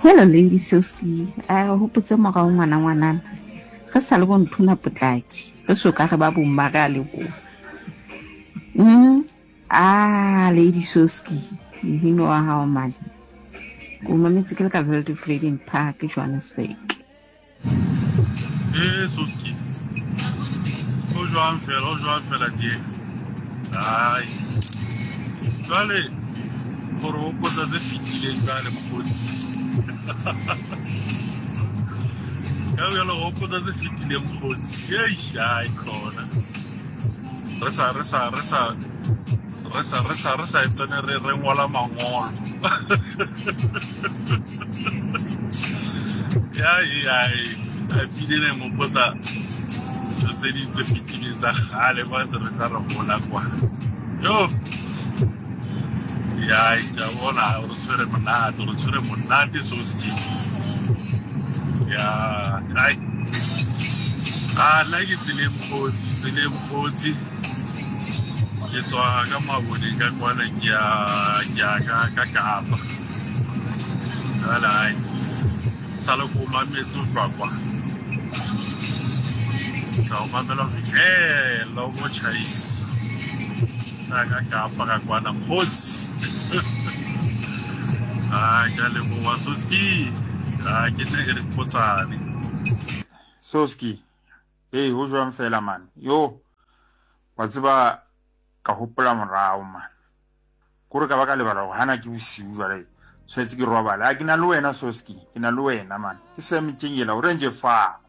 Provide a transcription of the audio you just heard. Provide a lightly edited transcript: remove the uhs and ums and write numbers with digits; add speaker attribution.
Speaker 1: Hello Lady Soski, a hopotse morao ngwanana. Re sa le bo nthuna potlaki. Re soka re ba bomma ka le bo. Lady Soski, mmino wa hao mali. O mametse ke le ka Wildfreeding Park Johannesburg.
Speaker 2: Soski. O jwang fela die. Ai. Jwale gore o potsa tse fitileng jwale mokgotsi. Ya o go potsa tse fitileng mokgotsi. Ai khona. Re sa etsane re ngola mangolo. Ai. A pidine mo potsa tse di tse fitileng tsa gale ba tse re tla re gola kwa. Yo. Ya bona o tsere monate Soski. Ya ai. Nna ke tsile mokgotsi ke tswa ka mabone ka kwana ke ya ka Kapa. Alai sala ko mametse kwa ka o mamela lo mo chase sa ka Kapa ka kwana mokgotsi. Ka le mo wa Soski ke ne re potsane
Speaker 3: Soski, hey, ho jwang fela man. Yo, wa tseba ka hopola morao man. Kore ka baka lebala go hana ke bosiu jwale. Tshwetse ke robala. Ke na le wena Soski, ke na le wena man. Ke se mtshengela o renje fa.